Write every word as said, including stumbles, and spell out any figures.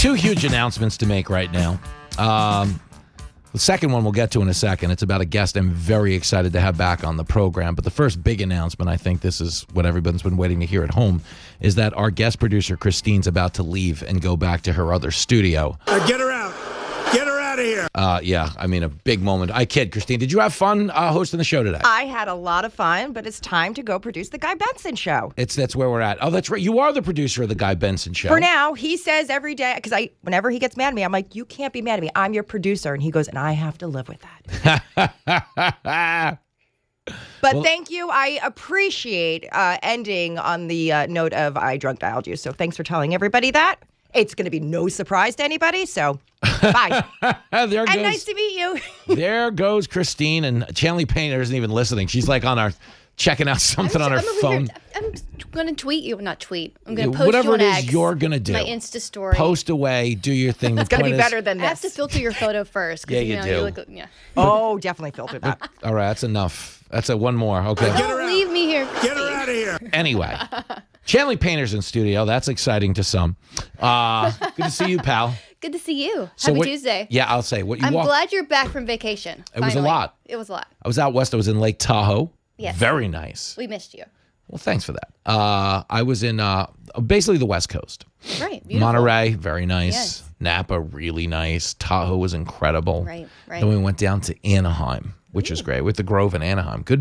two huge announcements to make right now. Um, the second one we'll get to in a second. It's about a guest I'm very excited to have back on the program. But the first big announcement, I think this is what everyone's been waiting to hear at home, is that our guest producer, Christine's about to leave and go back to her other studio. Uh, get her out. Get her out of here. Uh, yeah, I mean, a big moment. I kid, Christine. Did you have fun uh, hosting the show today? I had a lot of fun, but it's time to go produce the Guy Benson Show. It's That's where we're at. Oh, that's right. You are the producer of the Guy Benson Show. For now, he says every day, because I, whenever he gets mad at me, I'm like, you can't be mad at me. I'm your producer. And he goes, and I have to live with that. But well, thank you. I appreciate uh, ending on the uh, note of I drunk dialed you. So thanks for telling everybody that. It's going to be no surprise to anybody, so bye. there and goes, nice to meet you. There goes Christine, and Chanley Painter isn't even listening. She's like on our, checking out something I'm, on her I'm phone. Here, I'm going to tweet you, not tweet. I'm going to post Whatever you on it is X, you're going to do. My Insta story. Post away, do your thing. It's going to be better than this. I have to filter your photo first. Yeah, you, you know, do. You look, yeah. Oh, definitely filter that. All right, that's enough. That's a one more. Okay. Don't Get leave me here. Get her out of here. Anyway, Chanley Painter's in studio. That's exciting to some. Uh, good to see you, pal. Good to see you. So Happy what, Tuesday. Yeah, I'll say what you. I'm walk, glad you're back from vacation. It finally. was a lot. It was a lot. I was out west. I was in Lake Tahoe. Yes. Very nice. We missed you. Well, thanks for that. Uh, I was in uh, basically the West Coast. Right. Beautiful. Monterey, very nice. Yes. Napa, really nice. Tahoe was incredible. Right, right. Then we went down to Anaheim, which Ooh. is great, with the Grove in Anaheim. Good